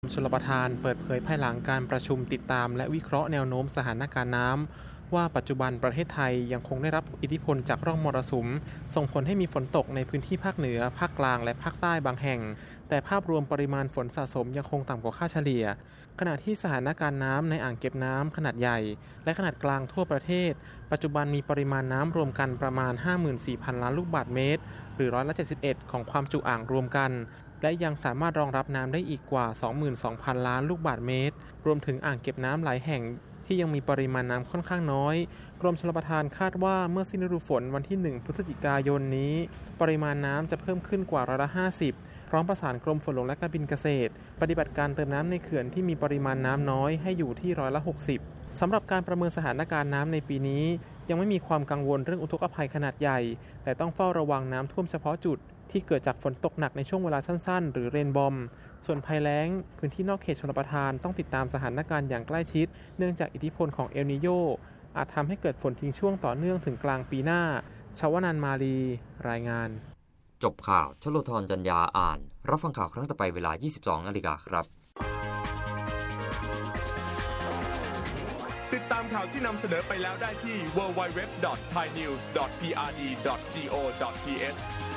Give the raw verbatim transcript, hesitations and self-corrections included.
ชลประทานเปิดเผยภายหลังการประชุมติดตามและวิเคราะห์แนวโน้มสถานการณ์น้ำว่าปัจจุบันประเทศไทยยังคงได้รับอิทธิพลจากร่องมรสุมส่งผลให้มีฝนตกในพื้นที่ภาคเหนือภาคกลางและภาคใต้บางแห่งแต่ภาพรวมปริมาณฝนสะสมยังคงต่ำกว่าค่าเฉลี่ยขณะที่สถานการณ์น้ำในอ่างเก็บน้ำขนาดใหญ่และขนาดกลางทั่วประเทศปัจจุบันมีปริมาณน้ำรวมกันประมาณ ห้าหมื่นสี่พัน ล้านลูกบาศก์เมตรหรือร้อยละเจ็ดสิบเอ็ดของความจุอ่างรวมกันและยังสามารถรองรับน้ำได้อีกกว่า สองหมื่นสองพัน ล้านลูกบาศก์เมตรรวมถึงอ่างเก็บน้ำหลายแห่งที่ยังมีปริมาณน้ำค่อนข้างน้อยกรมชลประทานคาดว่าเมื่อสิ้นฤดูฝนวันที่หนึ่งพฤศจิกายนนี้ปริมาณน้ำจะเพิ่มขึ้นกว่าร้อยละห้าสิบพร้อมประสานกรมฝนหลวงและการบินเกษตรปฏิบัติการเติมน้ำในเขื่อนที่มีปริมาณน้ำน้อยให้อยู่ที่ร้อยละหกสิบสำหรับการประเมินสถานการณ์น้ำในปีนี้ยังไม่มีความกังวลเรื่องอุทกภัยขนาดใหญ่แต่ต้องเฝ้าระวังน้ำท่วมเฉพาะจุดที่เกิดจากฝนตกหนักในช่วงเวลาสั้นๆหรือเรนบอมส่วนภัยแล้งพื้นที่นอกเขตชลประทานต้องติดตามสถานการณ์อย่างใกล้ชิดเนื่องจากอิทธิพลของเอลนีโญอาจทำให้เกิดฝนทิ้งช่วงต่อเนื่องถึงกลางปีหน้าชวนันท์มาลีรายงานจบข่าวชโลธรจัญญาอ่านรับฟังข่าวครั้งต่อไปเวลา ยี่สิบสองนาฬิกาครับติดตามข่าวที่นำเสนอไปแล้วได้ที่ ดับเบิลยู ดับเบิลยู ดับเบิลยู ดอท ไทยนิวส์ ดอท พี อาร์ ดี ดอท โก ดอท ที เอช